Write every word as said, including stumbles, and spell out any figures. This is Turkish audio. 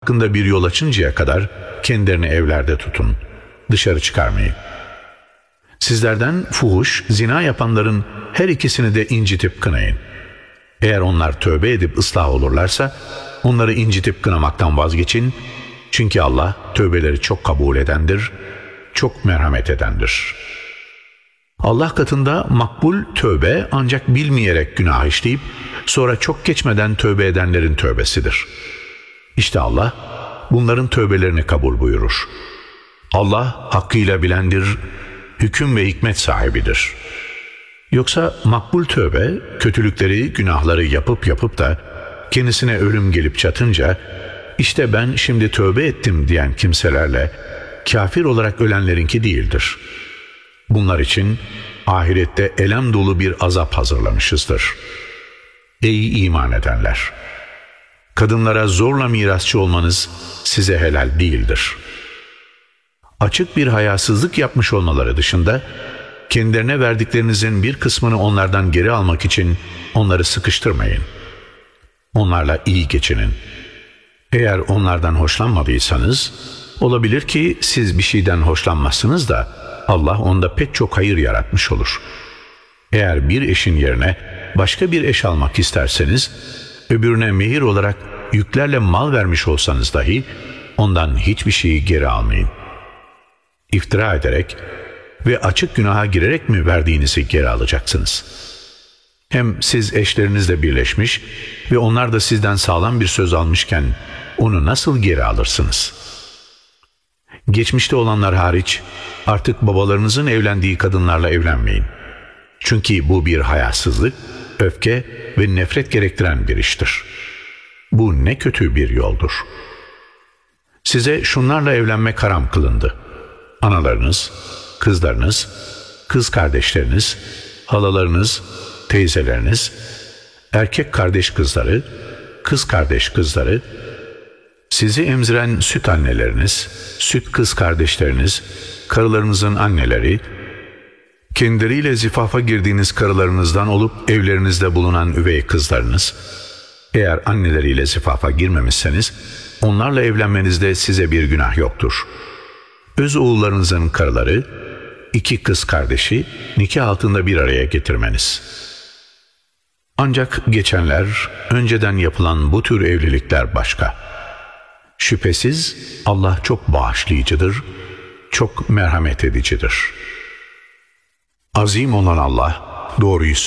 hakkında bir yol açıncaya kadar kendilerini evlerde tutun. Dışarı çıkarmayın. Sizlerden fuhuş, zina yapanların her ikisini de incitip kınayın. Eğer onlar tövbe edip ıslah olurlarsa onları incitip kınamaktan vazgeçin. Çünkü Allah tövbeleri çok kabul edendir, çok merhamet edendir. Allah katında makbul tövbe ancak bilmeyerek günah işleyip sonra çok geçmeden tövbe edenlerin tövbesidir. İşte Allah bunların tövbelerini kabul buyurur. Allah hakkıyla bilendir, hüküm ve hikmet sahibidir. Yoksa makbul tövbe, kötülükleri, günahları yapıp yapıp da kendisine ölüm gelip çatınca, işte ben şimdi tövbe ettim diyen kimselerle kafir olarak ölenlerinki değildir. Bunlar için ahirette elem dolu bir azap hazırlamışızdır. Ey iman edenler! Kadınlara zorla mirasçı olmanız size helal değildir. Açık bir hayasızlık yapmış olmaları dışında, kendilerine verdiklerinizin bir kısmını onlardan geri almak için onları sıkıştırmayın. Onlarla iyi geçinin. Eğer onlardan hoşlanmadıysanız, olabilir ki siz bir şeyden hoşlanmazsınız da Allah onda pek çok hayır yaratmış olur. Eğer bir eşin yerine başka bir eş almak isterseniz, öbürüne mehir olarak yüklerle mal vermiş olsanız dahi ondan hiçbir şeyi geri almayın. İftira ederek ve açık günaha girerek mi verdiğinizi geri alacaksınız? Hem siz eşlerinizle birleşmiş ve onlar da sizden sağlam bir söz almışken onu nasıl geri alırsınız? Geçmişte olanlar hariç artık babalarınızın evlendiği kadınlarla evlenmeyin. Çünkü bu bir hayasızlık, öfke ve nefret gerektiren bir iştir. Bu ne kötü bir yoldur. Size şunlarla evlenmek haram kılındı. Analarınız, kızlarınız, kız kardeşleriniz, halalarınız, teyzeleriniz, erkek kardeş kızları, kız kardeş kızları, sizi emziren süt anneleriniz, süt kız kardeşleriniz, karılarınızın anneleri, kendileriyle zifafa girdiğiniz karılarınızdan olup evlerinizde bulunan üvey kızlarınız, eğer anneleriyle zifafa girmemişseniz, onlarla evlenmenizde size bir günah yoktur. Öz oğullarınızın karıları, iki kız kardeşi nikah altında bir araya getirmeniz. Ancak geçenler, önceden yapılan bu tür evlilikler başka. Şüphesiz Allah çok bağışlayıcıdır, çok merhamet edicidir. Azim olan Allah doğruyu söylüyor.